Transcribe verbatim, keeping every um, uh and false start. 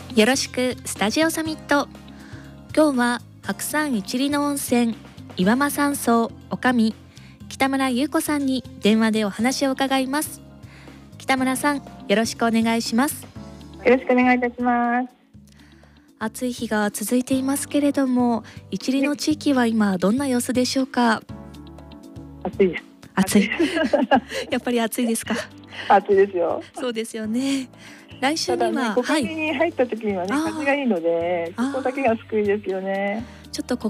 よろしくスタジオサミット。今日は白山一里の温泉岩間山荘おかみ北村優子さんに電話でお話を伺います。北村さん、よろしくお願いします。 よろしくお願いいたします。 暑い日が続いていますけれども、一里の地域は今どんな様子でしょうか？ 暑いです。 暑いやっぱり暑いですか？ 暑いですよ。 そうですよね。来週ただね、 には、 ここに入った時にはね、 はい、 風がいいので、そこだけが救いですよね。 ちょっと